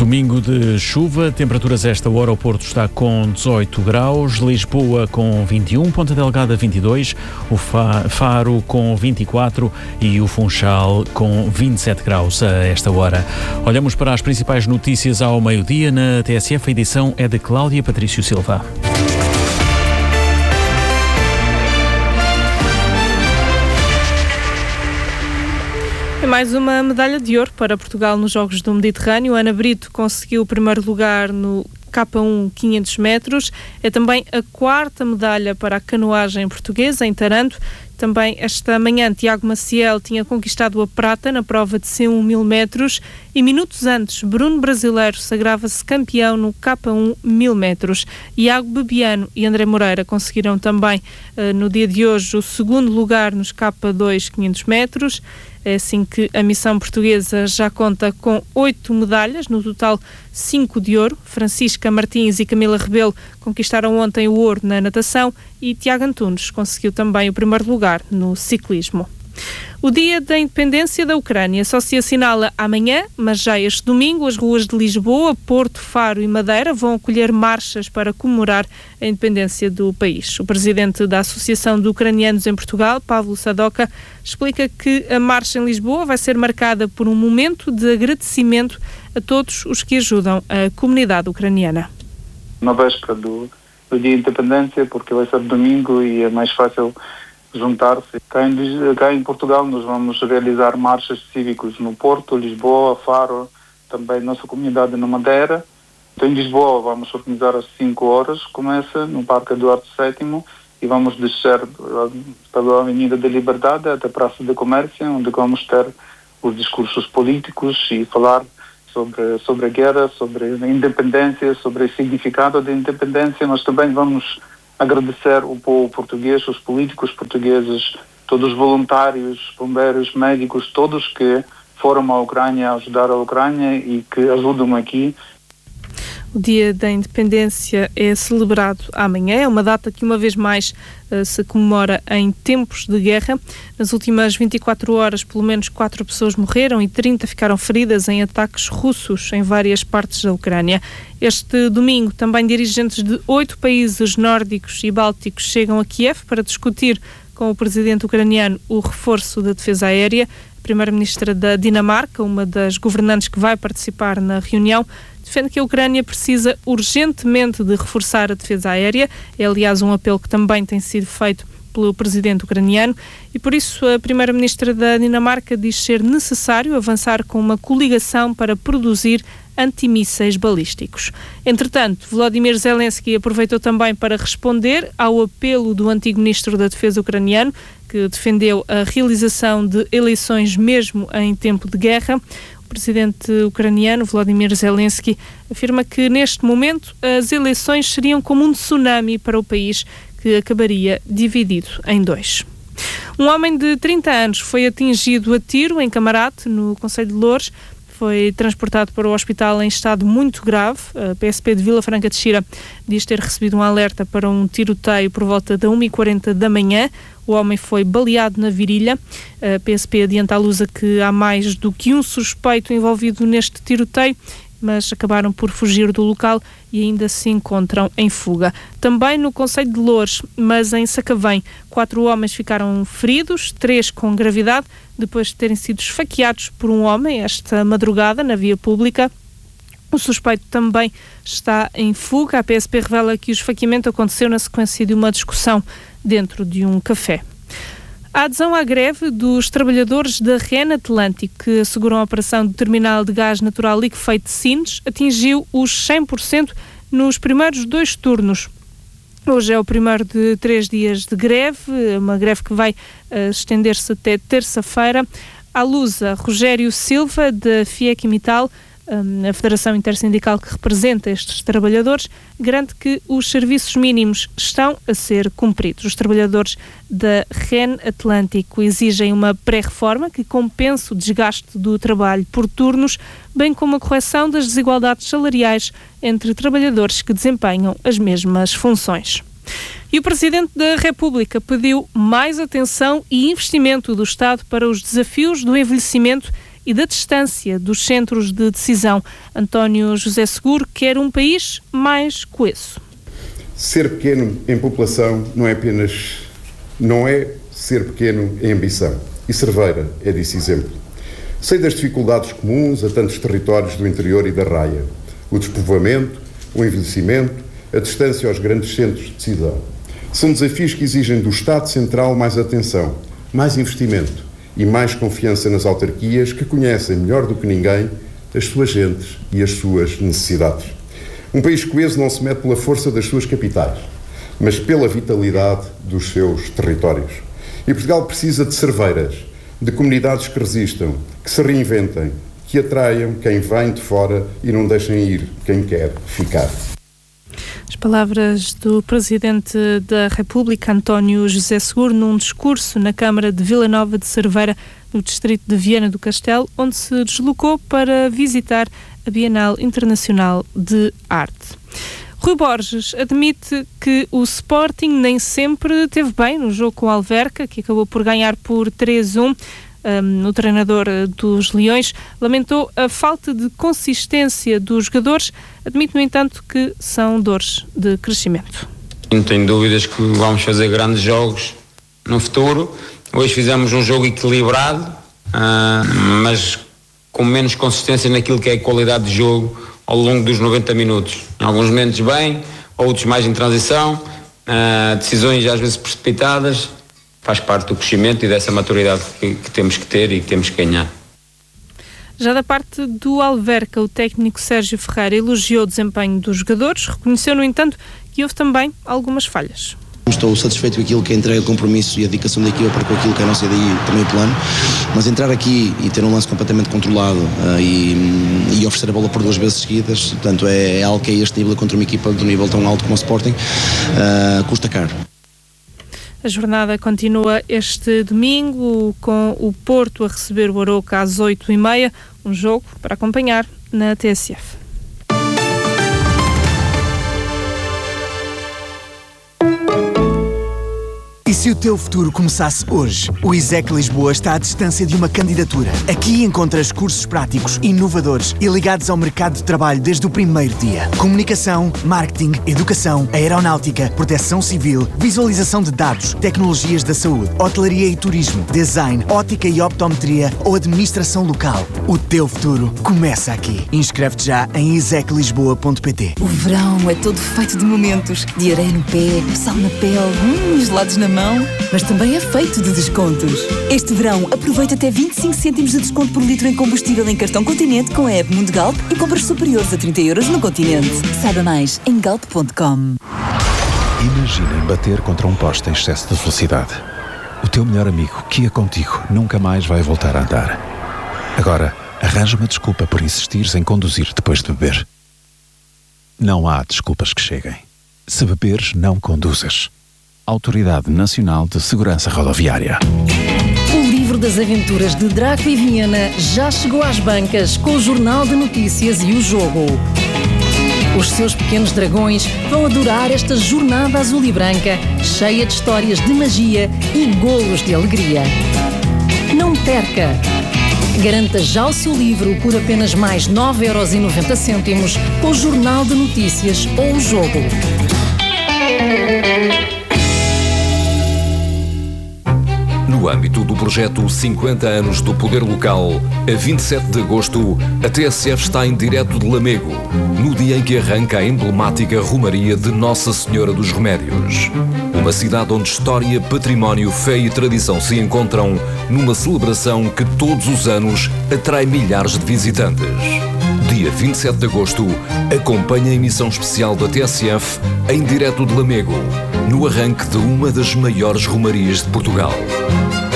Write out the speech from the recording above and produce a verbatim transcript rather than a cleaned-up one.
Domingo de chuva, temperaturas a esta hora, o Porto está com dezoito graus, Lisboa com vinte e um, Ponta Delgada vinte e dois, o Faro com vinte e quatro e o Funchal com vinte e sete graus a esta hora. Olhamos para as principais notícias ao meio-dia na T S F, a edição é de Cláudia Patrício Silva. É mais uma medalha de ouro para Portugal nos Jogos do Mediterrâneo. Ana Brito conseguiu o primeiro lugar no K um quinhentos metros. É também a quarta medalha para a canoagem portuguesa em Taranto. Também esta manhã Tiago Maciel tinha conquistado a prata na prova de C um mil metros e minutos antes Bruno Brasileiro sagrava-se campeão no K um mil metros. Iago Bebiano e André Moreira conseguiram também no dia de hoje o segundo lugar nos K dois quinhentos metros. É assim que a missão portuguesa já conta com oito medalhas, no total cinco de ouro. Francisca Martins e Camila Rebelo conquistaram ontem o ouro na natação e Tiago Antunes conseguiu também o primeiro lugar no ciclismo. O Dia da Independência da Ucrânia só se assinala amanhã, mas já este domingo as ruas de Lisboa, Porto, Faro e Madeira vão acolher marchas para comemorar a independência do país. O presidente da Associação de Ucranianos em Portugal, Pavlo Sadoka, explica que a marcha em Lisboa vai ser marcada por um momento de agradecimento a todos os que ajudam a comunidade ucraniana. Na véspera do, do Dia da Independência, porque vai ser domingo e é mais fácil juntar-se. Cá em, cá em Portugal nós vamos realizar marchas cívicas no Porto, Lisboa, Faro, também nossa comunidade na Madeira. Então em Lisboa vamos organizar às cinco horas, começa no Parque Eduardo sétimo e vamos descer pela Avenida da Liberdade até a Praça do Comércio, onde vamos ter os discursos políticos e falar sobre, sobre a guerra, sobre a independência, sobre o significado da independência, mas também vamos agradecer o povo português, os políticos portugueses, todos os voluntários, bombeiros, médicos, todos que foram à Ucrânia ajudar a Ucrânia e que ajudam aqui. O Dia da Independência é celebrado amanhã, é uma data que uma vez mais uh, se comemora em tempos de guerra. Nas últimas vinte e quatro horas, pelo menos quatro pessoas morreram e trinta ficaram feridas em ataques russos em várias partes da Ucrânia. Este domingo, também dirigentes de oito países nórdicos e bálticos chegam a Kiev para discutir com o presidente ucraniano o reforço da defesa aérea. A primeira-ministra da Dinamarca, uma das governantes que vai participar na reunião, defende que a Ucrânia precisa urgentemente de reforçar a defesa aérea. É, aliás, um apelo que também tem sido feito pelo presidente ucraniano e, por isso, a primeira-ministra da Dinamarca diz ser necessário avançar com uma coligação para produzir antimísseis balísticos. Entretanto, Volodymyr Zelensky aproveitou também para responder ao apelo do antigo ministro da Defesa ucraniano, que defendeu a realização de eleições mesmo em tempo de guerra. O presidente ucraniano, Volodymyr Zelensky, afirma que neste momento as eleições seriam como um tsunami para o país, que acabaria dividido em dois. Um homem de trinta anos foi atingido a tiro em Camarate, no concelho de Loures. Foi transportado para o hospital em estado muito grave. A P S P de Vila Franca de Xira diz ter recebido um alerta para um tiroteio por volta da uma e quarenta da manhã. O homem foi baleado na virilha. A P S P adianta à Lusa que há mais do que um suspeito envolvido neste tiroteio, mas acabaram por fugir do local e ainda se encontram em fuga. Também no concelho de Loures, mas em Sacavém, quatro homens ficaram feridos, três com gravidade, depois de terem sido esfaqueados por um homem esta madrugada na via pública. O suspeito também está em fuga. A P S P revela que o esfaqueamento aconteceu na sequência de uma discussão dentro de um café. A adesão à greve dos trabalhadores da REN Atlântico, que asseguram a operação do terminal de gás natural liquefeito de Sines, atingiu os cem por cento nos primeiros dois turnos. Hoje é o primeiro de três dias de greve, uma greve que vai uh, estender-se até terça-feira. À Lusa, Rogério Silva, da FIEC Imital, um, a Federação Intersindical que representa estes trabalhadores, garante que os serviços mínimos estão a ser cumpridos. Os trabalhadores da REN Atlântico exigem uma pré-reforma que compense o desgaste do trabalho por turnos, bem como a correção das desigualdades salariais entre trabalhadores que desempenham as mesmas funções. E o Presidente da República pediu mais atenção e investimento do Estado para os desafios do envelhecimento e da distância dos centros de decisão. António José Seguro quer um país mais coeso. Ser pequeno em população não é apenas, não é ser pequeno em ambição. E Cerveira é disso exemplo. Sei das dificuldades comuns a tantos territórios do interior e da raia. O despovoamento, o envelhecimento, a distância aos grandes centros de decisão. São desafios que exigem do Estado Central mais atenção, mais investimento e mais confiança nas autarquias que conhecem melhor do que ninguém as suas gentes e as suas necessidades. Um país coeso não se mede pela força das suas capitais, mas pela vitalidade dos seus territórios. E Portugal precisa de cerveiras, de comunidades que resistam, que se reinventem, que atraiam quem vem de fora e não deixem ir quem quer ficar. As palavras do Presidente da República, António José Seguro, num discurso na Câmara de Vila Nova de Cerveira, no distrito de Viana do Castelo, onde se deslocou para visitar a Bienal Internacional de Arte. Rui Borges admite que o Sporting nem sempre teve bem no jogo com o Alverca, que acabou por ganhar por três a um. Um, o treinador dos Leões lamentou a falta de consistência dos jogadores, admite, no entanto, que são dores de crescimento. Não tenho dúvidas que vamos fazer grandes jogos no futuro. Hoje fizemos um jogo equilibrado, uh, mas com menos consistência naquilo que é a qualidade de jogo ao longo dos noventa minutos. Em alguns momentos bem, outros mais em transição, uh, decisões às vezes precipitadas. Faz parte do crescimento e dessa maturidade que, que temos que ter e que temos que ganhar. Já da parte do Alverca, o técnico Sérgio Ferreira elogiou o desempenho dos jogadores, reconheceu, no entanto, que houve também algumas falhas. Estou satisfeito com aquilo que é a entrega, o compromisso e a dedicação da equipa para com aquilo que é a nossa ideia e também o plano, mas entrar aqui e ter um lance completamente controlado uh, e, e oferecer a bola por duas vezes seguidas, portanto é, é algo que é este nível contra uma equipa de um nível tão alto como o Sporting, uh, custa caro. A jornada continua este domingo com o Porto a receber o Arouca às oito e meia, um jogo para acompanhar na T S F. E se o teu futuro começasse hoje? O ISEC Lisboa está à distância de uma candidatura. Aqui encontras cursos práticos, inovadores e ligados ao mercado de trabalho desde o primeiro dia. Comunicação, marketing, educação, aeronáutica, proteção civil, visualização de dados, tecnologias da saúde, hotelaria e turismo, design, ótica e optometria ou administração local. O teu futuro começa aqui. Inscreve-te já em isec lisboa ponto pt. O verão é todo feito de momentos. De areia no pé, sal na pele, hum, gelados na mão. Mas também é feito de descontos. Este verão, aproveita até vinte e cinco cêntimos de desconto por litro em combustível em cartão Continente com a app Mundo Galp e compras superiores a trinta euros no Continente. Saiba mais em galp ponto com. Imaginem bater contra um poste em excesso de velocidade. O teu melhor amigo, que ia contigo, nunca mais vai voltar a andar. Agora, arranja uma desculpa por insistires em conduzir depois de beber. Não há desculpas que cheguem. Se beberes, não conduzas. Autoridade Nacional de Segurança Rodoviária. O livro das aventuras de Draco e Viena já chegou às bancas com o Jornal de Notícias e o Jogo. Os seus pequenos dragões vão adorar esta jornada azul e branca, cheia de histórias de magia e golos de alegria. Não perca! Garanta já o seu livro por apenas mais nove euros e noventa cêntimos com o Jornal de Notícias ou o Jogo. No âmbito do projeto cinquenta anos do Poder Local, a vinte e sete de agosto, a T S F está em direto de Lamego, no dia em que arranca a emblemática Romaria de Nossa Senhora dos Remédios. Uma cidade onde história, património, fé e tradição se encontram numa celebração que todos os anos atrai milhares de visitantes. Dia vinte e sete de agosto, acompanhe a emissão especial da T S F em direto de Lamego, no arranque de uma das maiores romarias de Portugal.